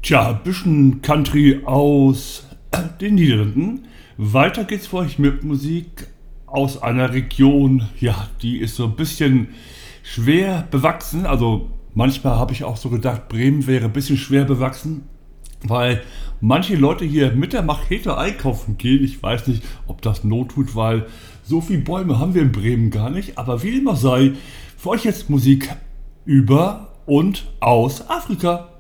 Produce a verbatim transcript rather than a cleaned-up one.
Tja, ein bisschen Country aus den Niederlanden. Weiter geht's für euch mit Musik aus einer Region, ja, die ist so ein bisschen schwer bewachsen. Also manchmal habe ich auch so gedacht, Bremen wäre ein bisschen schwer bewachsen, weil manche Leute hier mit der Machete einkaufen gehen. Ich weiß nicht, ob das Not tut, weil so viele Bäume haben wir in Bremen gar nicht. Aber wie dem auch sei, für euch jetzt Musik über und aus Afrika.